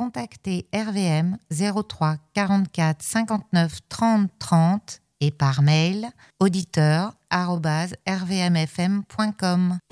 contacter RVM 03 44 59 30 30 et par mail auditeur@rvmfm.com.